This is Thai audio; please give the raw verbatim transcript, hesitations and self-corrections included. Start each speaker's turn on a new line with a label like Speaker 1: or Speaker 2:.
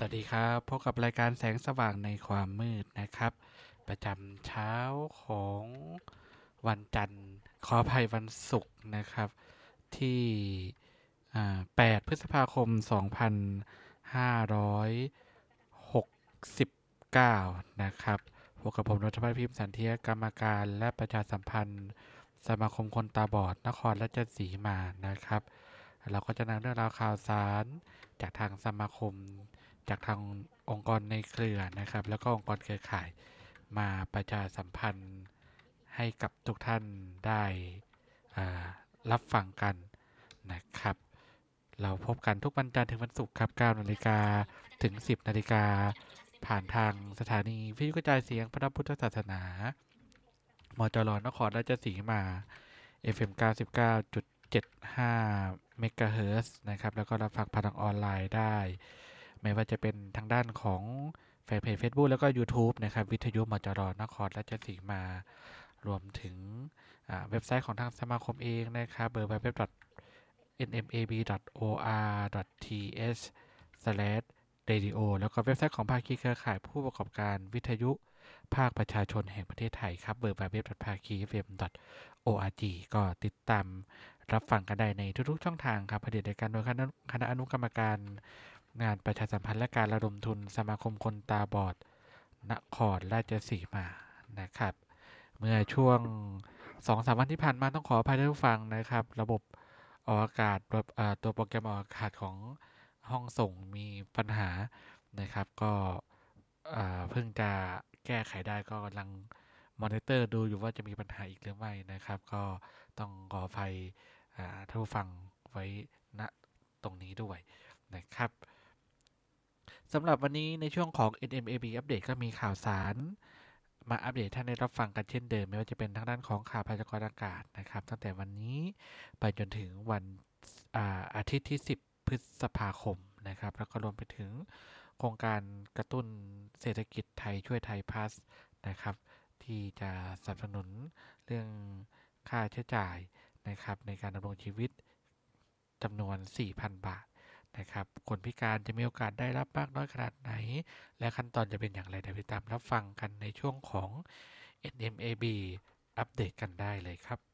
Speaker 1: วัสดีครับพบกับรายการแสงสว่างในความมืดนะครับประจำเช้าของวันจันทร์ขออภัยวันศุกร์นะครับที่อ่าแปดพฤษภาคมสองพันห้าร้อยหกสิบเก้านะครับพบกับผมรัฐพัฒน์พิมพ์สันเทียกรรมการและประชาสัมพันธ์สมาคมคนตาบอดนครราชสีมานะครับเราก็จะนำเรื่องราวข่าวสารจากทางสมาคมจากทางองค์กรในเครือนะครับแล้วก็องค์กรเครือข่ายมาประชาสัมพันธ์ให้กับทุกท่านได้รับฟังกันนะครับเราพบกันทุกวันจันทร์ถึงวันศุกร์ครับเก้านาฬิกาถึงสิบนาฬิกาผ่านทางสถานีวิทยุกระจายเสียงพระพุทธศาสนามจรนครราชสีมา เอฟ เอ็ม เก้าสิบเก้าจุดเจ็ดห้า เมกะเฮิรตซ์นะครับแล้วก็รับฟังผ่านทางออนไลน์ได้ไม่ว่าจะเป็นทางด้านของแฟนเพจ Facebook แล้วก็ YouTube นะครับวิทยุมจรนครราชสีมารวมถึงเว็บไซต์ของทางสมาคมเองนะครับเบอร์ไวเว็บ เอ็น เอ็ม เอ บี ดอท โอ อาร์ ดอท ที เอช สแลช เรดิโอ แล้วก็เว็บไซต์ของภาคีเครือข่ายผู้ประกอบการวิทยุภาคประชาชนแห่งประเทศไทยครับเบอร์ไวเว็บ ภาคี เอฟ เอ็ม ดอท โอ อาร์ จี ก็ติดตามรับฟังกันได้ในทุกๆช่องทางครับผลิตรายการโดยคณะอนุกรรมการงานประชาสัมพันธ์และการระดมทุนสมาคมคนตาบอดนครราชสีมานะครับเมื่อช่วง สองถึงสาม วันที่ผ่านมาต้องขออภัยท่านผู้ฟังนะครับระบบออกอากาศตัวโปรแกรมออกอากาศของห้องส่งมีปัญหานะครับก็เพิ่งจะแก้ไขได้ก็กำลังมอนิเตอร์ดูอยู่ว่าจะมีปัญหาอีกหรือไม่นะครับก็ต้องขออภัยท่านผู้ฟังไว้ณตรงนี้ด้วยนะครับสำหรับวันนี้ในช่วงของ เอ็น เอ็ม เอ บี อัปเดตก็มีข่าวสารมาอัปเดตท่านได้รับฟังกันเช่นเดิมไม่ว่าจะเป็นทางด้านของข่าวพยากรณ์อากาศนะครับตั้งแต่วันนี้ไปจนถึงวันอาอาทิตย์ที่สิบพฤษภาคมนะครับแล้วก็รวมไปถึงโครงการกระตุ้นเศรษฐกิจไทยช่วยไทยพลัสนะครับที่จะสนับสนุนเรื่องค่าใช้จ่ายนะครับในการดำรงชีวิตจำนวน สี่พัน บาทนะครับคนพิการจะมีโอกาสได้รับมากน้อยขนาดไหนและขั้นตอนจะเป็นอย่างไรเดี๋ยวไปตามรับฟังกันในช่วงของ เอ็น เอ็ม เอ บี อัปเดตกันได้เลยครับ